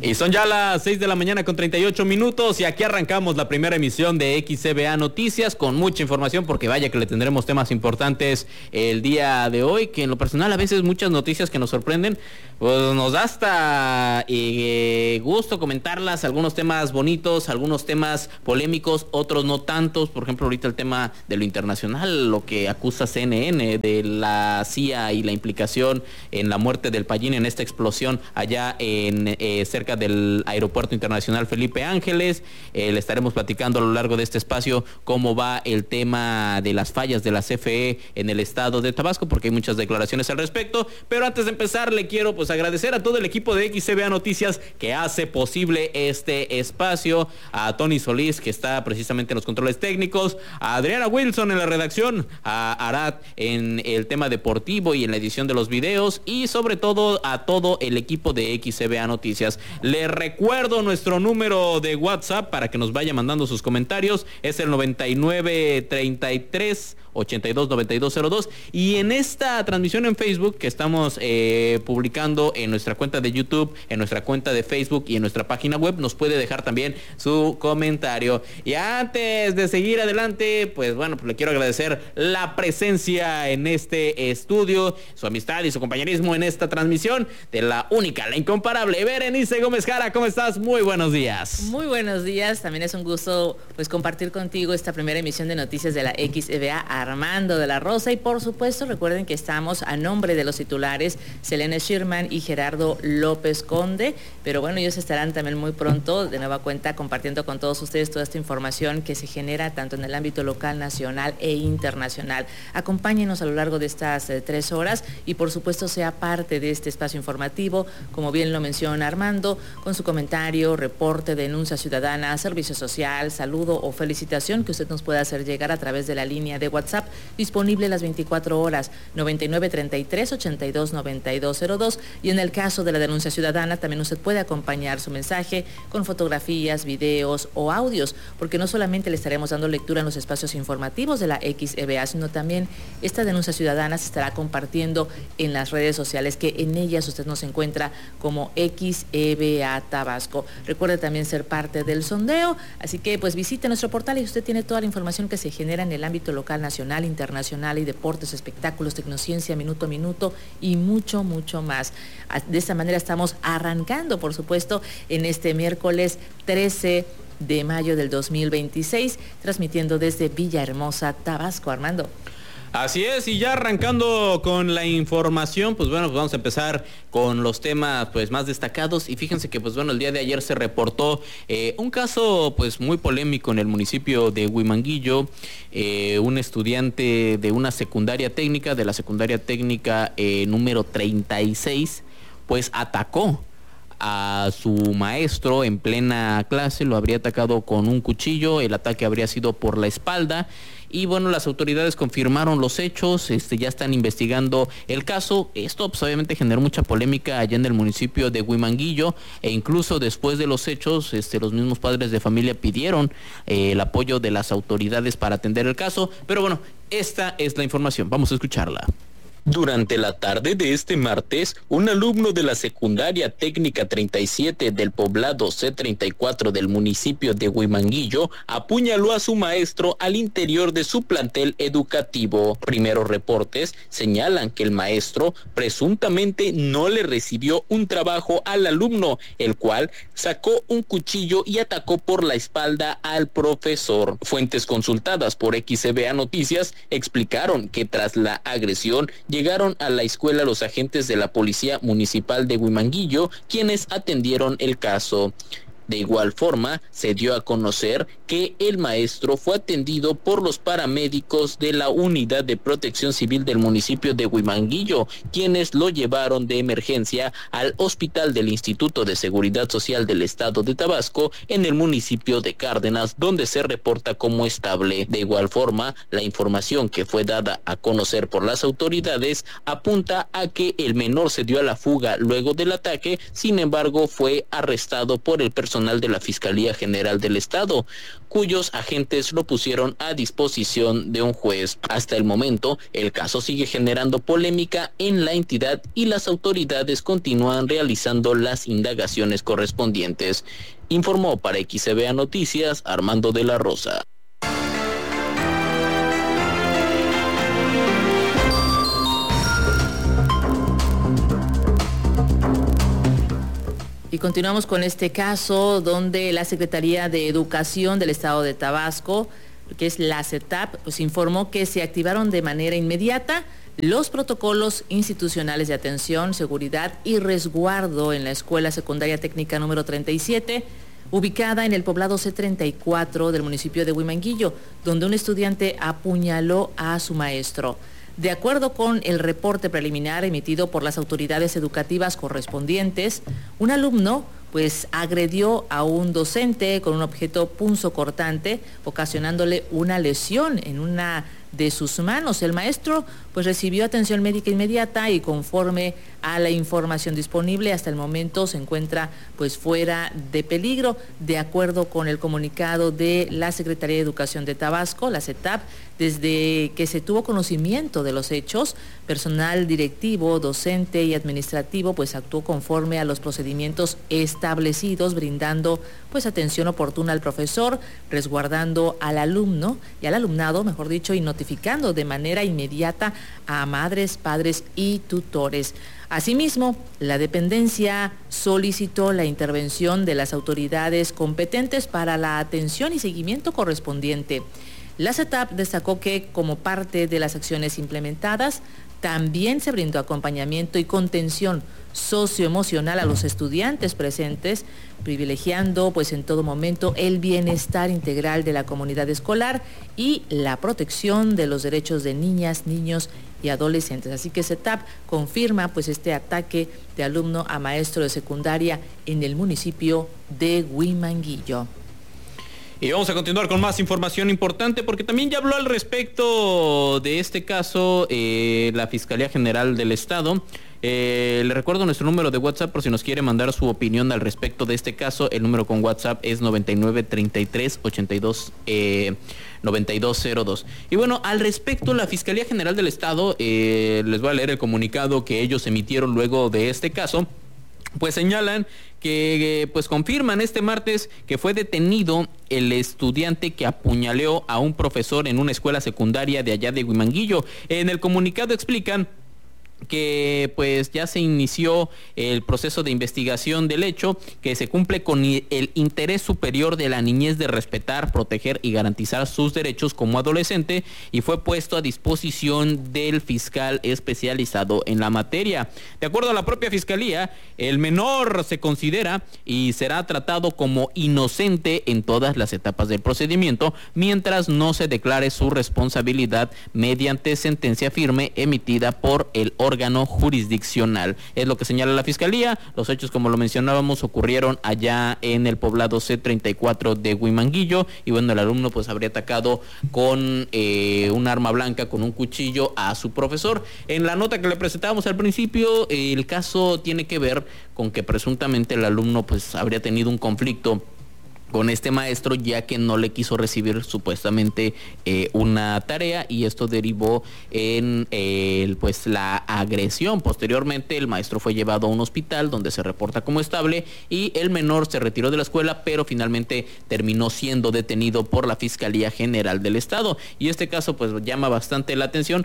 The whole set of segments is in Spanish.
Y son ya las 6 de la mañana con 38 minutos y aquí arrancamos la primera emisión de XCBA Noticias con mucha información porque vaya que le tendremos temas importantes el día de hoy, que en lo personal a veces muchas noticias que nos sorprenden, pues nos da hasta gusto comentarlas, algunos temas bonitos, algunos temas polémicos, otros no tantos, por ejemplo ahorita el tema de lo internacional, lo que acusa CNN de la CIA y la implicación en la muerte del Payín en esta explosión allá en cerca del Aeropuerto Internacional Felipe Ángeles. Le estaremos platicando a lo largo de este espacio cómo va el tema de las fallas de la CFE en el estado de Tabasco, porque hay muchas declaraciones al respecto. Pero antes de empezar, le quiero agradecer a todo el equipo de XCBA Noticias que hace posible este espacio, a Tony Solís, que está precisamente en los controles técnicos, a Adriana Wilson en la redacción, a Arad en el tema deportivo y en la edición de los videos, y sobre todo a todo el equipo de XCBA Noticias. Les recuerdo nuestro número de WhatsApp para que nos vaya mandando sus comentarios, es el 9933-829202, y en esta transmisión en Facebook que estamos publicando en nuestra cuenta de YouTube, en nuestra cuenta de Facebook y en nuestra página web, nos puede dejar también su comentario. Y antes de seguir adelante, pues le quiero agradecer la presencia en este estudio, su amistad y su compañerismo en esta transmisión de la única, la incomparable Berenice Gómez Jara. ¿Cómo estás? Muy buenos días. Muy buenos días, también es un gusto compartir contigo esta primera emisión de noticias de la XCBA. Armando de la Rosa, y por supuesto recuerden que estamos a nombre de los titulares Selene Schirman y Gerardo López Conde, pero ellos estarán también muy pronto de nueva cuenta compartiendo con todos ustedes toda esta información que se genera tanto en el ámbito local, nacional e internacional. Acompáñenos a lo largo de estas 3 horas y por supuesto sea parte de este espacio informativo, como bien lo menciona Armando, con su comentario, reporte, denuncia ciudadana, servicio social, saludo o felicitación que usted nos pueda hacer llegar a través de la línea de WhatsApp disponible las 24 horas 9933-829202, y en el caso de la denuncia ciudadana también usted puede acompañar su mensaje con fotografías, videos o audios, porque no solamente le estaremos dando lectura en los espacios informativos de la XCBA, sino también esta denuncia ciudadana se estará compartiendo en las redes sociales, que en ellas usted nos encuentra como XCBA Tabasco. Recuerde también ser parte del sondeo, así que visite nuestro portal y usted tiene toda la información que se genera en el ámbito local, nacional, internacional y deportes, espectáculos, tecnociencia, minuto a minuto y mucho, mucho más. De esta manera estamos arrancando, por supuesto, en este miércoles 13 de mayo del 2026, transmitiendo desde Villahermosa, Tabasco. Armando. Así es, y ya arrancando con la información, vamos a empezar con los temas más destacados. Y fíjense que el día de ayer se reportó un caso muy polémico en el municipio de Huimanguillo. Un estudiante de una secundaria técnica, de la secundaria técnica número 36, atacó a su maestro en plena clase, lo habría atacado con un cuchillo. El ataque habría sido por la espalda. Y las autoridades confirmaron los hechos, ya están investigando el caso. Esto obviamente generó mucha polémica allá en el municipio de Huimanguillo, e incluso después de los hechos, los mismos padres de familia pidieron el apoyo de las autoridades para atender el caso. Pero esta es la información, vamos a escucharla. Durante la tarde de este martes, un alumno de la secundaria técnica 37 del poblado C34 del municipio de Huimanguillo apuñaló a su maestro al interior de su plantel educativo. Primeros reportes señalan que el maestro presuntamente no le recibió un trabajo al alumno, el cual sacó un cuchillo y atacó por la espalda al profesor. Fuentes consultadas por XCBA Noticias explicaron que tras la agresión llegaron a la escuela los agentes de la Policía Municipal de Huimanguillo, quienes atendieron el caso. De igual forma, se dio a conocer que el maestro fue atendido por los paramédicos de la Unidad de Protección Civil del municipio de Huimanguillo, quienes lo llevaron de emergencia al Hospital del Instituto de Seguridad Social del Estado de Tabasco en el municipio de Cárdenas, donde se reporta como estable. De igual forma, la información que fue dada a conocer por las autoridades apunta a que el menor se dio a la fuga luego del ataque, sin embargo, fue arrestado por el personal personal de la Fiscalía General del Estado, cuyos agentes lo pusieron a disposición de un juez. Hasta el momento, el caso sigue generando polémica en la entidad y las autoridades continúan realizando las indagaciones correspondientes. Informó para XCBA Noticias Armando de la Rosa. Y continuamos con este caso donde la Secretaría de Educación del Estado de Tabasco, que es la CETAP, pues informó que se activaron de manera inmediata los protocolos institucionales de atención, seguridad y resguardo en la Escuela Secundaria Técnica número 37, ubicada en el poblado C34 del municipio de Huimanguillo, donde un estudiante apuñaló a su maestro. De acuerdo con el reporte preliminar emitido por las autoridades educativas correspondientes, un alumno pues agredió a un docente con un objeto punzocortante, ocasionándole una lesión en una de sus manos. El maestro pues recibió atención médica inmediata y conforme a la información disponible hasta el momento se encuentra pues fuera de peligro. De acuerdo con el comunicado de la Secretaría de Educación de Tabasco, la CETAP, desde que se tuvo conocimiento de los hechos, personal directivo, docente y administrativo pues actuó conforme a los procedimientos establecidos, brindando pues atención oportuna al profesor, resguardando al alumno y al alumnado, mejor dicho, y notificando de manera inmediata a madres, padres y tutores. Asimismo, la dependencia solicitó la intervención de las autoridades competentes para la atención y seguimiento correspondiente. La CETAP destacó que, como parte de las acciones implementadas, también se brindó acompañamiento y contención socioemocional a los estudiantes presentes, privilegiando pues en todo momento el bienestar integral de la comunidad escolar y la protección de los derechos de niñas, niños y adolescentes. Así que CETAP confirma pues este ataque de alumno a maestro de secundaria en el municipio de Huimanguillo. Y vamos a continuar con más información importante porque también ya habló al respecto de este caso la Fiscalía General del Estado. Le recuerdo nuestro número de WhatsApp por si nos quiere mandar su opinión al respecto de este caso. El número con WhatsApp es 9933829202. Y bueno, al respecto, la Fiscalía General del Estado, les voy a leer el comunicado que ellos emitieron luego de este caso. Pues señalan que pues confirman este martes que fue detenido el estudiante que apuñaleó a un profesor en una escuela secundaria de allá de Huimanguillo. En el comunicado explican que pues ya se inició el proceso de investigación del hecho, que se cumple con el interés superior de la niñez de respetar, proteger y garantizar sus derechos como adolescente y fue puesto a disposición del fiscal especializado en la materia. De acuerdo a la propia fiscalía, el menor se considera y será tratado como inocente en todas las etapas del procedimiento mientras no se declare su responsabilidad mediante sentencia firme emitida por el órgano jurisdiccional. Es lo que señala la Fiscalía. Los hechos, como lo mencionábamos, ocurrieron allá en el poblado C34 de Huimanguillo y bueno, el alumno pues habría atacado con un arma blanca, con un cuchillo a su profesor. En la nota que le presentábamos al principio, el caso tiene que ver con que presuntamente el alumno pues habría tenido un conflicto con este maestro ya que no le quiso recibir supuestamente una tarea y esto derivó en pues la agresión. Posteriormente el maestro fue llevado a un hospital donde se reporta como estable y el menor se retiró de la escuela, pero finalmente terminó siendo detenido por la Fiscalía General del Estado. Y este caso pues llama bastante la atención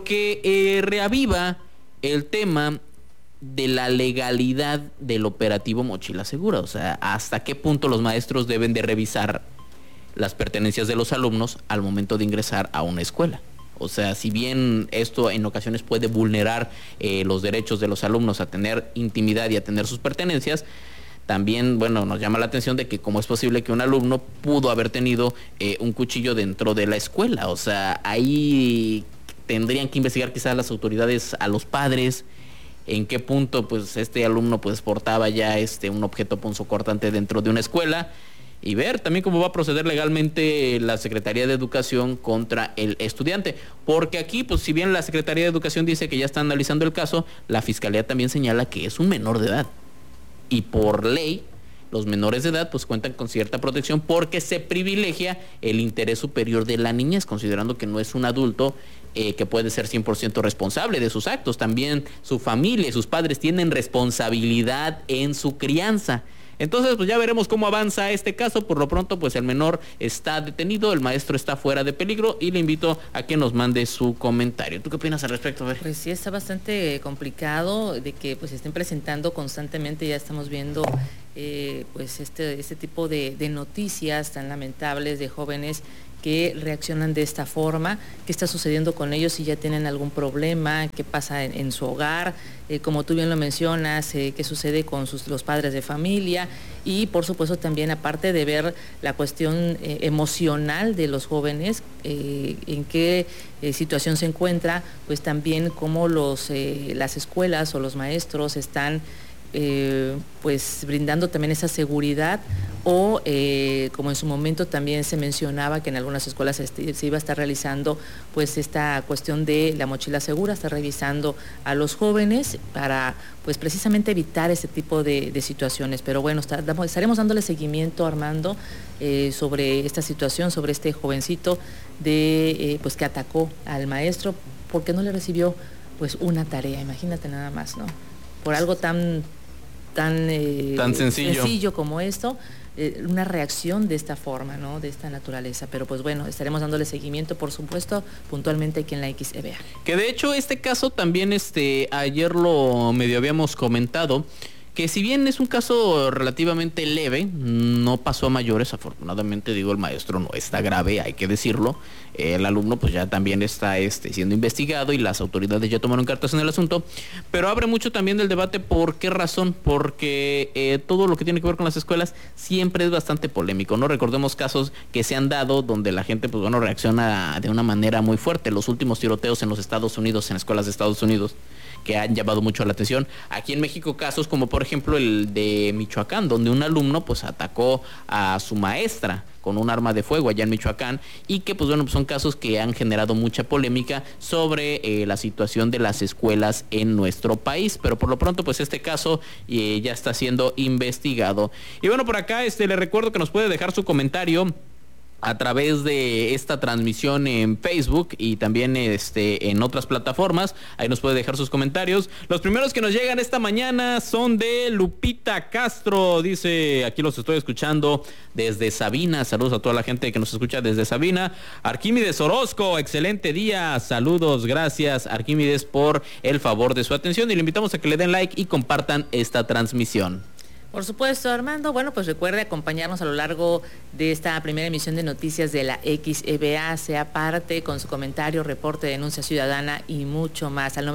porque reaviva el tema de la legalidad del operativo Mochila Segura. O sea, hasta qué punto los maestros deben de revisar las pertenencias de los alumnos al momento de ingresar a una escuela. O sea, si bien esto en ocasiones puede vulnerar los derechos de los alumnos a tener intimidad y a tener sus pertenencias, también, bueno, nos llama la atención de que cómo es posible que un alumno pudo haber tenido un cuchillo dentro de la escuela. O sea, ahí tendrían que investigar quizás las autoridades a los padres, en qué punto pues este alumno pues portaba ya un objeto punzocortante dentro de una escuela y ver también cómo va a proceder legalmente la Secretaría de Educación contra el estudiante, porque aquí pues si bien la Secretaría de Educación dice que ya está analizando el caso, la Fiscalía también señala que es un menor de edad y por ley los menores de edad pues cuentan con cierta protección porque se privilegia el interés superior de la niñez, considerando que no es un adulto que puede ser 100% responsable de sus actos. También su familia y sus padres tienen responsabilidad en su crianza. Entonces, pues ya veremos cómo avanza este caso. Por lo pronto, pues el menor está detenido, el maestro está fuera de peligro y le invito a que nos mande su comentario. ¿Tú qué opinas al respecto? A ver. Pues sí, está bastante complicado de que pues estén presentando constantemente, ya estamos viendo pues este tipo de noticias tan lamentables de jóvenes que reaccionan de esta forma. ¿Qué está sucediendo con ellos? Si ya tienen algún problema, qué pasa en su hogar, como tú bien lo mencionas, qué sucede con los padres de familia y por supuesto también, aparte de ver la cuestión emocional de los jóvenes, en qué situación se encuentra, pues también cómo las escuelas o los maestros están pues brindando también esa seguridad o como en su momento también se mencionaba que en algunas escuelas se iba a estar realizando pues esta cuestión de la mochila segura, estar revisando a los jóvenes para pues precisamente evitar ese tipo de situaciones. Pero bueno, estaremos dándole seguimiento, Armando, sobre esta situación, sobre este jovencito pues que atacó al maestro porque no le recibió pues una tarea, imagínate nada más, ¿no? Por algo tan sencillo como esto, una reacción de esta forma, ¿no? De esta naturaleza. Pero pues bueno, estaremos dándole seguimiento, por supuesto, puntualmente aquí en la XEBA. Que de hecho este caso también ayer lo medio habíamos comentado, que si bien es un caso relativamente leve, no pasó a mayores, afortunadamente, digo, el maestro no está grave, hay que decirlo. El alumno pues ya también está siendo investigado y las autoridades ya tomaron cartas en el asunto, pero abre mucho también del debate. ¿Por qué razón? Porque todo lo que tiene que ver con las escuelas siempre es bastante polémico, ¿no? Recordemos casos que se han dado donde la gente pues bueno reacciona de una manera muy fuerte. Los últimos tiroteos en los Estados Unidos, en escuelas de Estados Unidos, que han llamado mucho la atención. Aquí en México casos como por ejemplo el de Michoacán, donde un alumno pues atacó a su maestra con un arma de fuego allá en Michoacán, y que pues bueno, pues son casos que han generado mucha polémica sobre la situación de las escuelas en nuestro país. Pero por lo pronto pues este caso ya está siendo investigado. Y bueno, por acá le recuerdo que nos puede dejar su comentario a través de esta transmisión en Facebook y también en otras plataformas. Ahí nos puede dejar sus comentarios. Los primeros que nos llegan esta mañana son de Lupita Castro. Dice, aquí los estoy escuchando desde Sabina. Saludos a toda la gente que nos escucha desde Sabina. Arquímedes Orozco, excelente día. Saludos, gracias Arquímedes por el favor de su atención y le invitamos a que le den like y compartan esta transmisión. Por supuesto, Armando. Bueno, pues recuerde acompañarnos a lo largo de esta primera emisión de noticias de la XEBA, sea parte con su comentario, reporte, denuncia ciudadana y mucho más al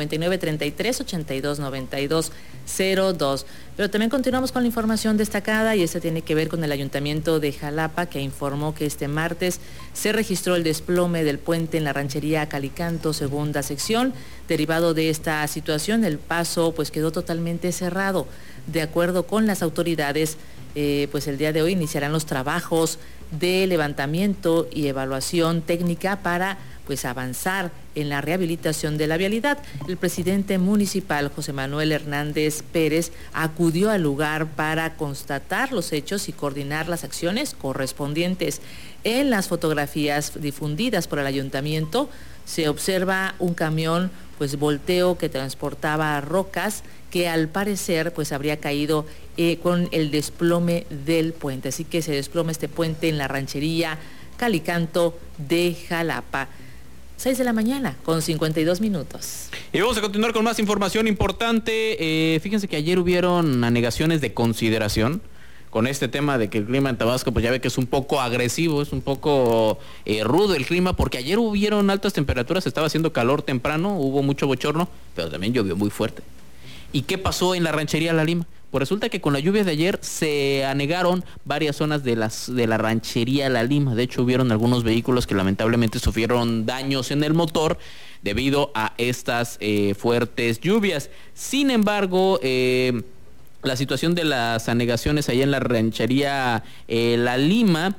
9933-829202. Pero también continuamos con la información destacada y esta tiene que ver con el Ayuntamiento de Jalapa, que informó que este martes se registró el desplome del puente en la ranchería Calicanto, segunda sección. Derivado de esta situación, el paso pues quedó totalmente cerrado. De acuerdo con las autoridades, pues el día de hoy iniciarán los trabajos de levantamiento y evaluación técnica para pues avanzar en la rehabilitación de la vialidad. El presidente municipal, José Manuel Hernández Pérez, acudió al lugar para constatar los hechos y coordinar las acciones correspondientes. En las fotografías difundidas por el ayuntamiento se observa un camión pues volteo que transportaba rocas que al parecer pues habría caído con el desplome del puente. Así que se desploma este puente en la ranchería Calicanto de Jalapa. 6 de la mañana con 52 minutos. Y vamos a continuar con más información importante. Fíjense que ayer hubieron anegaciones de consideración con este tema de que el clima en Tabasco, pues ya ve que es un poco agresivo, es un poco rudo el clima, porque ayer hubieron altas temperaturas, estaba haciendo calor temprano, hubo mucho bochorno, pero también llovió muy fuerte. ¿Y qué pasó en la ranchería La Lima? Pues resulta que con la lluvia de ayer se anegaron varias zonas de la ranchería La Lima. De hecho, hubieron algunos vehículos que lamentablemente sufrieron daños en el motor debido a estas fuertes lluvias. Sin embargo, la situación de las anegaciones allá en la ranchería La Lima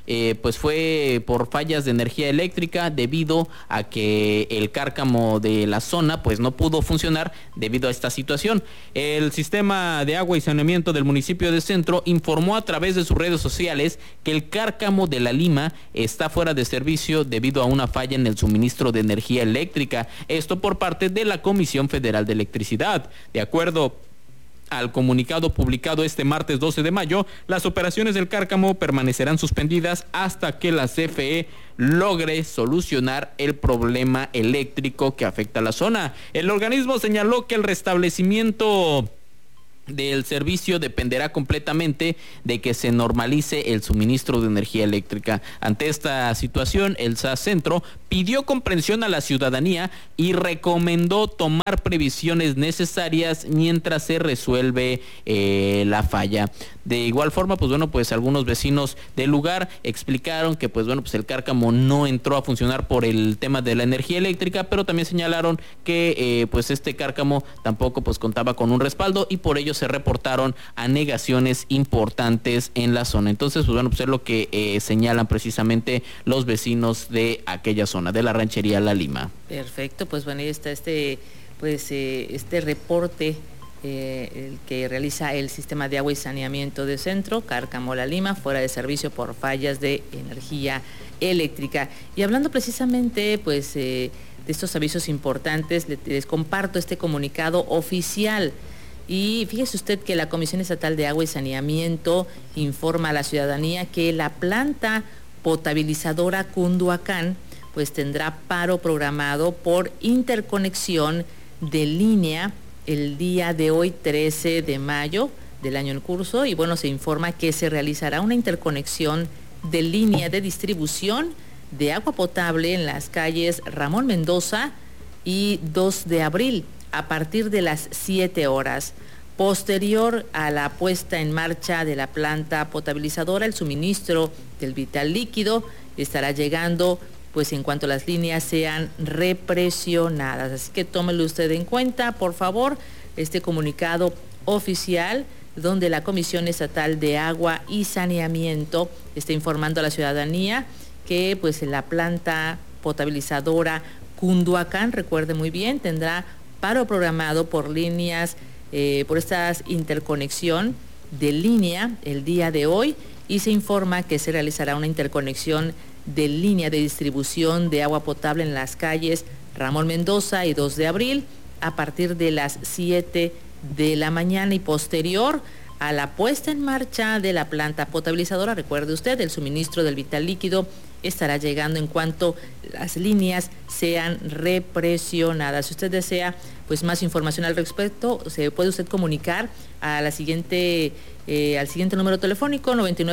pues fue por fallas de energía eléctrica debido a que el cárcamo de la zona pues no pudo funcionar debido a esta situación. El sistema de agua y saneamiento del municipio de Centro informó a través de sus redes sociales que el cárcamo de La Lima está fuera de servicio debido a una falla en el suministro de energía eléctrica. Esto por parte de la Comisión Federal de Electricidad. De acuerdo al comunicado publicado este martes 12 de mayo, las operaciones del cárcamo permanecerán suspendidas hasta que la CFE logre solucionar el problema eléctrico que afecta a la zona. El organismo señaló que el restablecimiento del servicio dependerá completamente de que se normalice el suministro de energía eléctrica. Ante esta situación, el SAS Centro pidió comprensión a la ciudadanía y recomendó tomar previsiones necesarias mientras se resuelve la falla. De igual forma, pues algunos vecinos del lugar explicaron que pues el cárcamo no entró a funcionar por el tema de la energía eléctrica, pero también señalaron que este cárcamo tampoco pues contaba con un respaldo y por ello se reportaron anegaciones importantes en la zona. Entonces, es lo que señalan precisamente los vecinos de aquella zona, de la ranchería La Lima. Perfecto, pues ahí está este reporte el que realiza el sistema de agua y saneamiento de Centro, Cárcamo La Lima, fuera de servicio por fallas de energía eléctrica. Y hablando precisamente de estos avisos importantes, les comparto este comunicado oficial. Y fíjese usted que la Comisión Estatal de Agua y Saneamiento informa a la ciudadanía que la planta potabilizadora Cunduacán pues tendrá paro programado por interconexión de línea el día de hoy, 13 de mayo del año en curso, y se informa que se realizará una interconexión de línea de distribución de agua potable en las calles Ramón Mendoza y 2 de abril a partir de las 7 horas. Posterior a la puesta en marcha de la planta potabilizadora, el suministro del vital líquido estará llegando en cuanto las líneas sean represionadas. Así que tómelo usted en cuenta, por favor, este comunicado oficial donde la Comisión Estatal de Agua y Saneamiento está informando a la ciudadanía que la planta potabilizadora Cunduacán, recuerde muy bien, tendrá paro programado por líneas, por esta interconexión de línea el día de hoy, y se informa que se realizará una interconexión de línea de distribución de agua potable en las calles Ramón Mendoza y 2 de abril a partir de las 7 de la mañana y posterior a la puesta en marcha de la planta potabilizadora. Recuerde usted, el suministro del vital líquido estará llegando en cuanto las líneas sean represionadas. Si usted desea más información al respecto, se puede usted comunicar a al siguiente número telefónico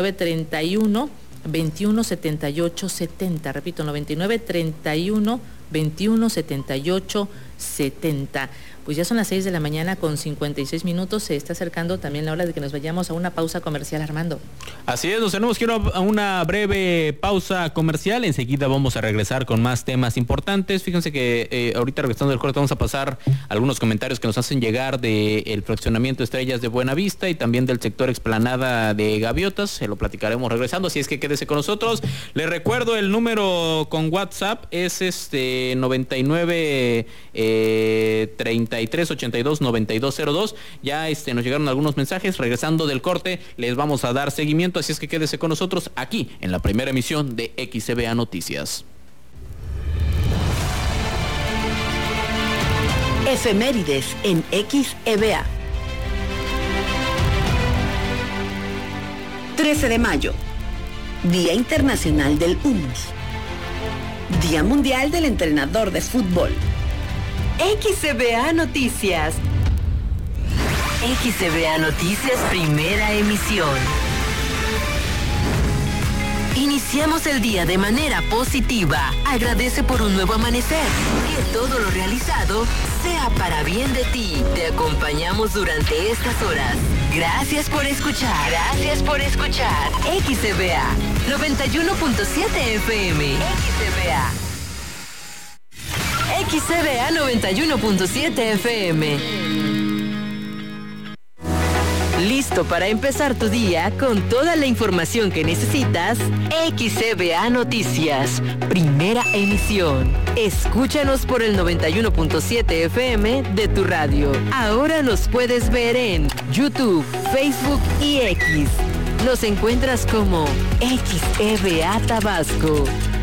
9931 21 78 70. Repito, 99 31 21 78 70. Pues ya son las 6 de la mañana con 56 minutos. Se está acercando también la hora de que nos vayamos a una pausa comercial, Armando. Así es, nos tenemos que ir a una breve pausa comercial. Enseguida vamos a regresar con más temas importantes. Fíjense que ahorita regresando del corte vamos a pasar algunos comentarios que nos hacen llegar del fraccionamiento Estrellas de Buenavista y también del sector Explanada de Gaviotas. Se lo platicaremos regresando, así es que quédese con nosotros. Les recuerdo el número con WhatsApp es 99 33 82 9202. Ya nos llegaron algunos mensajes. Regresando del corte les vamos a dar seguimiento, así es que quédese con nosotros aquí en la primera emisión de XCBA Noticias. Efemérides en XEBA. 13 de mayo, Día Internacional del Hummus. Día Mundial del Entrenador de Fútbol. XCBA Noticias. XCBA Noticias, primera emisión. Iniciamos el día de manera positiva. Agradece por un nuevo amanecer. Que todo lo realizado sea para bien de ti. Te acompañamos durante estas horas. Gracias por escuchar. Gracias por escuchar. XCBA 91.7 FM. XCBA. XCBA 91.7 FM. ¿Listo para empezar tu día con toda la información que necesitas? XCBA Noticias, primera emisión. Escúchanos por el 91.7 FM de tu radio. Ahora nos puedes ver en YouTube, Facebook y X. Nos encuentras como XEBA Tabasco.